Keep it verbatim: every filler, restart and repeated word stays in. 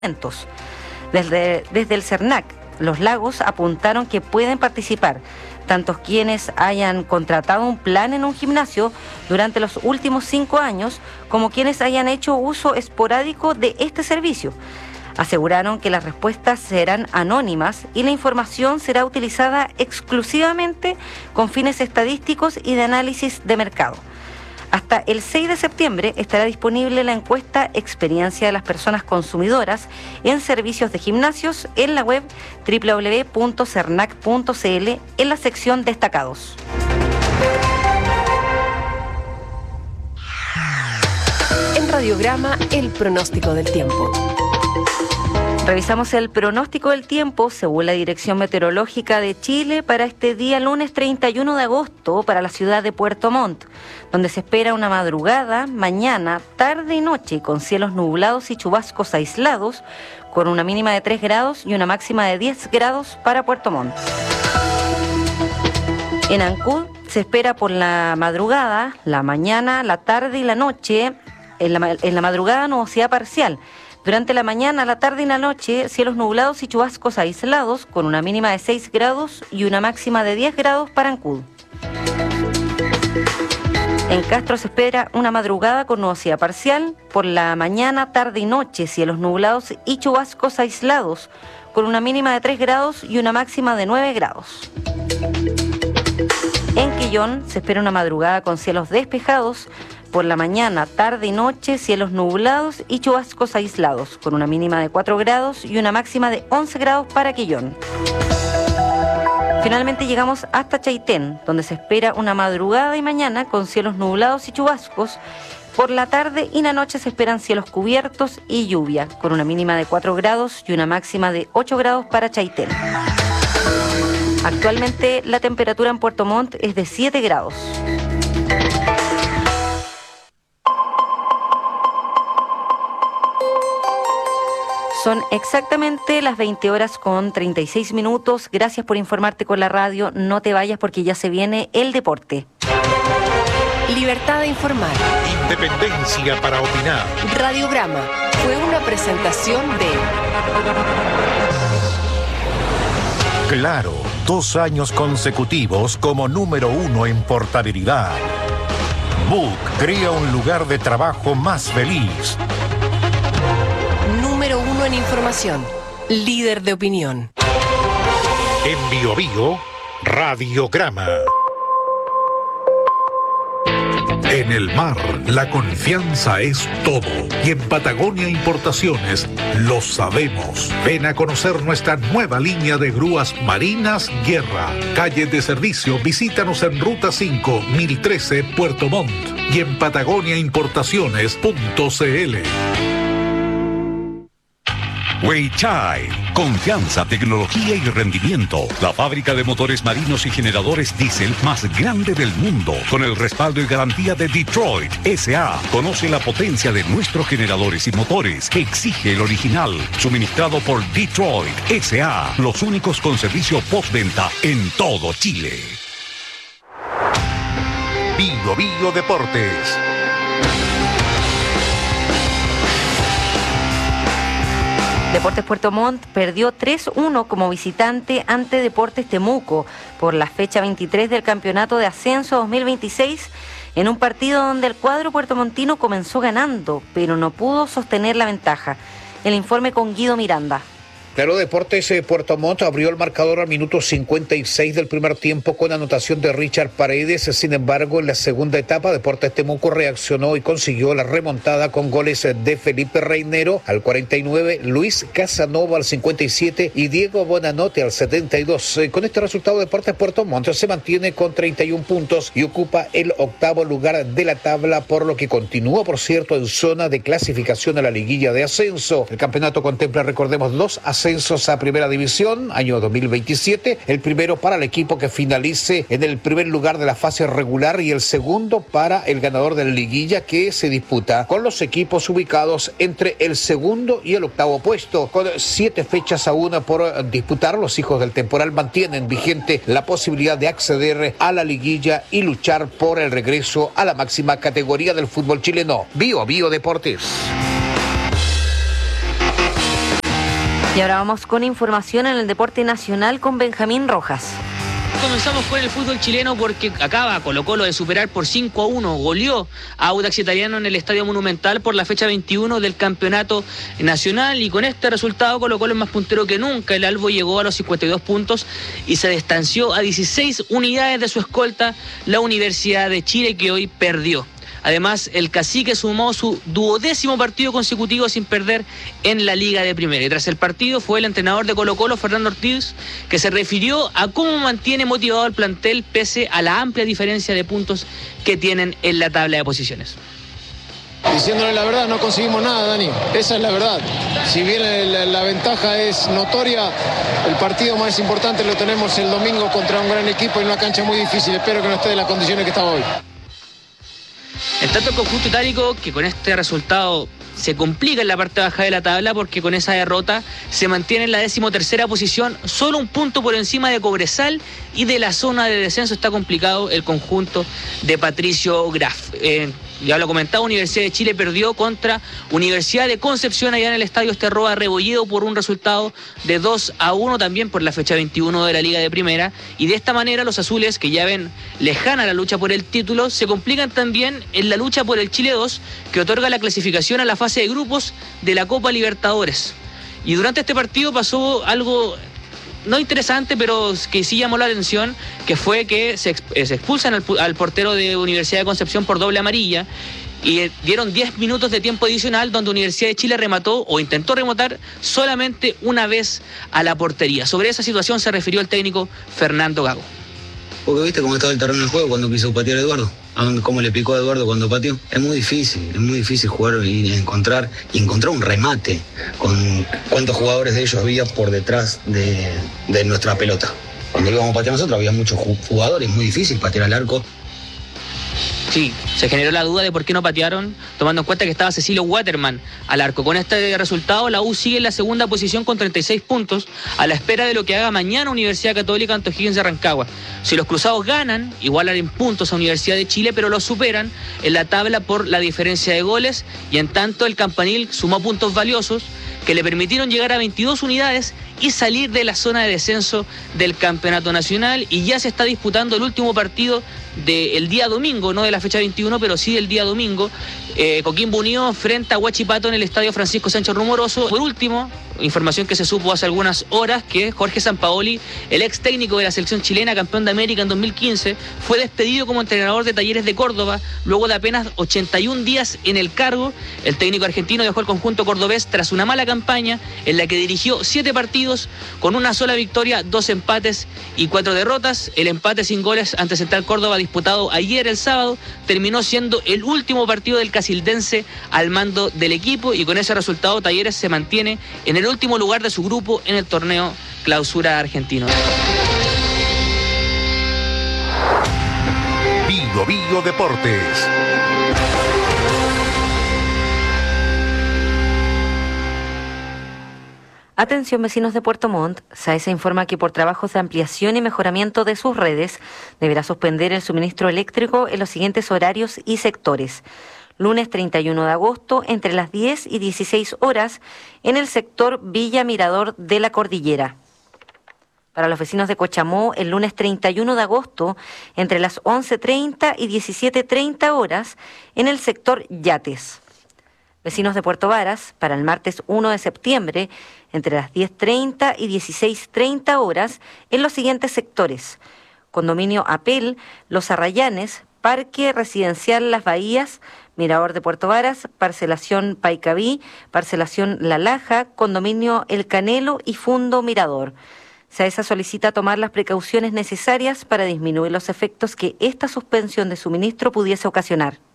Desde, desde el CERNAC, los lagos apuntaron que pueden participar tanto quienes hayan contratado un plan en un gimnasio durante los últimos cinco años como quienes hayan hecho uso esporádico de este servicio. Aseguraron que las respuestas serán anónimas y la información será utilizada exclusivamente con fines estadísticos y de análisis de mercado. Hasta el seis de septiembre estará disponible la encuesta Experiencia de las Personas Consumidoras en Servicios de Gimnasios en la web doble u doble u doble u punto cernac punto c l en la sección Destacados. En Radiograma, el pronóstico del tiempo. Revisamos el pronóstico del tiempo según la Dirección Meteorológica de Chile para este día lunes treinta y uno de agosto para la ciudad de Puerto Montt, donde se espera una madrugada, mañana, tarde y noche con cielos nublados y chubascos aislados, con una mínima de tres grados y una máxima de diez grados para Puerto Montt. En Ancud se espera por la madrugada, la mañana, la tarde y la noche, en la, en la madrugada nubosidad parcial. Durante la mañana, la tarde y la noche, cielos nublados y chubascos aislados, con una mínima de seis grados y una máxima de diez grados para Ancud. En Castro se espera una madrugada con nubosidad parcial, por la mañana, tarde y noche, cielos nublados y chubascos aislados, con una mínima de tres grados y una máxima de nueve grados. En Quillón se espera una madrugada con cielos despejados, por la mañana, tarde y noche, cielos nublados y chubascos aislados, con una mínima de cuatro grados y una máxima de once grados para Quillón. Finalmente llegamos hasta Chaitén, donde se espera una madrugada y mañana con cielos nublados y chubascos. Por la tarde y la noche se esperan cielos cubiertos y lluvia, con una mínima de cuatro grados y una máxima de ocho grados para Chaitén. Actualmente la temperatura en Puerto Montt es de siete grados. Son exactamente las veinte horas con treinta y seis minutos. Gracias por informarte con la radio. No te vayas porque ya se viene el deporte. Libertad de informar. Independencia para opinar. Radiograma fue una presentación de... Claro, dos años consecutivos como número uno en portabilidad. Book crea un lugar de trabajo más feliz. Número uno en información, líder de opinión. En Bio Bio, Radiograma. En el mar, la confianza es todo. Y en Patagonia Importaciones, lo sabemos. Ven a conocer nuestra nueva línea de grúas marinas Guerra. Calle de servicio, visítanos en Ruta cinco, mil trece, Puerto Montt. Y en patagonia importaciones punto c l. Weichai, confianza, tecnología y rendimiento. La fábrica de motores marinos y generadores diésel más grande del mundo, con el respaldo y garantía de Detroit S A. Conoce la potencia de nuestros generadores y motores. Exige el original, suministrado por Detroit S A. Los únicos con servicio postventa en todo Chile. Bio Bio Deportes. Deportes Puerto Montt perdió tres uno como visitante ante Deportes Temuco por la fecha veintitrés del Campeonato de Ascenso dos mil veintiséis, en un partido donde el cuadro puertomontino comenzó ganando, pero no pudo sostener la ventaja. El informe con Guido Miranda. Claro, Deportes eh, Puerto Montt abrió el marcador al minuto cincuenta y seis del primer tiempo con anotación de Richard Paredes. Sin embargo, en la segunda etapa, Deportes Temuco reaccionó y consiguió la remontada con goles de Felipe Reinero al cuarenta y nueve, Luis Casanova al cincuenta y siete y Diego Bonanote al setenta y dos. Eh, con este resultado, Deportes Puerto Montt se mantiene con treinta y un puntos y ocupa el octavo lugar de la tabla, por lo que continúa, por cierto, en zona de clasificación a la liguilla de ascenso. El campeonato contempla, recordemos, dos ascensos ascensos a Primera División, año dos mil veintisiete, el primero para el equipo que finalice en el primer lugar de la fase regular y el segundo para el ganador de la liguilla, que se disputa con los equipos ubicados entre el segundo y el octavo puesto. Con siete fechas aún por disputar, los hijos del temporal mantienen vigente la posibilidad de acceder a la liguilla y luchar por el regreso a la máxima categoría del fútbol chileno. Bio Bio Deportes. Y ahora vamos con información en el deporte nacional con Benjamín Rojas. Comenzamos con el fútbol chileno porque acaba Colo-Colo de superar por cinco a uno, goleó a Audax Italiano en el Estadio Monumental por la fecha veintiuno del campeonato nacional, y con este resultado Colo-Colo es más puntero que nunca. El Albo llegó a los cincuenta y dos puntos y se distanció a dieciséis unidades de su escolta, la Universidad de Chile, que hoy perdió. Además, el Cacique sumó su duodécimo partido consecutivo sin perder en la Liga de Primera. Y tras el partido fue el entrenador de Colo-Colo, Fernando Ortiz, que se refirió a cómo mantiene motivado al plantel pese a la amplia diferencia de puntos que tienen en la tabla de posiciones. Diciéndole la verdad, no conseguimos nada, Dani. Esa es la verdad. Si bien la, la ventaja es notoria, el partido más importante lo tenemos el domingo contra un gran equipo en una cancha muy difícil. Espero que no esté en las condiciones que estaba hoy. En tanto, el conjunto itálico, que con este resultado se complica en la parte baja de la tabla, porque con esa derrota se mantiene en la decimotercera posición, solo un punto por encima de Cobresal, y de la zona de descenso está complicado el conjunto de Patricio Graf. Eh, ya lo comentaba, Universidad de Chile perdió contra Universidad de Concepción allá en el Estadio Esterroa Rebolledo por un resultado de dos a uno, también por la fecha veintiuno de la Liga de Primera, y de esta manera los azules, que ya ven lejana la lucha por el título, se complican también en la lucha por el Chile dos, que otorga la clasificación a la fase de grupos de la Copa Libertadores. Y durante este partido pasó algo no interesante, pero que sí llamó la atención, que fue que se, se expulsan al, al portero de Universidad de Concepción por doble amarilla, y dieron diez minutos de tiempo adicional donde Universidad de Chile remató o intentó rematar solamente una vez a la portería. Sobre esa situación se refirió el técnico Fernando Gago. Porque viste cómo estaba el terreno del juego cuando quiso patear a Eduardo, cómo le picó a Eduardo cuando pateó. Es muy difícil, es muy difícil jugar y encontrar, y encontrar un remate con cuántos jugadores de ellos había por detrás de, de nuestra pelota. Cuando íbamos a patear nosotros había muchos jugadores, muy difícil patear al arco. Sí, se generó la duda de por qué no patearon, tomando en cuenta que estaba Cecilio Waterman al arco. Con este resultado, la U sigue en la segunda posición con treinta y seis puntos, a la espera de lo que haga mañana Universidad Católica ante O'Higgins de Rancagua. Si los cruzados ganan, igualan en puntos a Universidad de Chile, pero los superan en la tabla por la diferencia de goles, y en tanto el Campanil sumó puntos valiosos que le permitieron llegar a veintidós unidades y salir de la zona de descenso del campeonato nacional, y ya se está disputando el último partido del día domingo, no de la fecha veintiuno, pero sí del día domingo. eh, Coquimbo Unido frente a Huachipato en el Estadio Francisco Sánchez Rumoroso. Por último, información que se supo hace algunas horas, que Jorge Sampaoli, el ex técnico de la selección chilena, campeón de América en dos mil quince, fue despedido como entrenador de Talleres de Córdoba luego de apenas ochenta y un días en el cargo. El técnico argentino dejó el conjunto cordobés tras una mala campaña en la que dirigió siete partidos con una sola victoria, dos empates y cuatro derrotas. El empate sin goles ante Central Córdoba, disputado ayer el sábado, terminó siendo el último partido del casildense al mando del equipo, y con ese resultado Talleres se mantiene en el último lugar de su grupo en el torneo Clausura argentino. Bio Bio Deportes. Atención, vecinos de Puerto Montt, SAESA informa que por trabajos de ampliación y mejoramiento de sus redes deberá suspender el suministro eléctrico en los siguientes horarios y sectores. Lunes treinta y uno de agosto, entre las diez y dieciséis horas, en el sector Villa Mirador de la Cordillera. Para los vecinos de Cochamó, el lunes treinta y uno de agosto, entre las once treinta y diecisiete treinta horas, en el sector Yates. Vecinos de Puerto Varas, para el martes uno de septiembre, entre las diez treinta y dieciséis treinta horas, en los siguientes sectores: Condominio Apel, Los Arrayanes, Parque Residencial Las Bahías, Mirador de Puerto Varas, Parcelación Paicaví, Parcelación La Laja, Condominio El Canelo y Fundo Mirador. SAESA solicita tomar las precauciones necesarias para disminuir los efectos que esta suspensión de suministro pudiese ocasionar.